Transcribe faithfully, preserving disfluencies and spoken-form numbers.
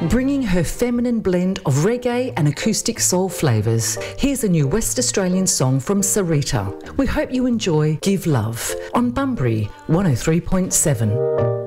bringing her feminine blend of reggae and acoustic soul flavours. Here's a new West Australian song from Sarita. We hope you enjoy Give Love on Bunbury one oh three point seven.